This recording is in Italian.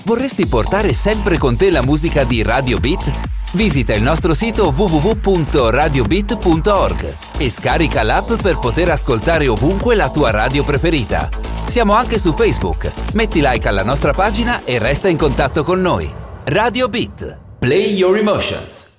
Vorresti portare sempre con te la musica di Radio Beat? Visita il nostro sito www.radiobeat.org e scarica l'app per poter ascoltare ovunque la tua radio preferita. Siamo anche su Facebook. Metti like alla nostra pagina e resta in contatto con noi. Radio Beat. Play your emotions.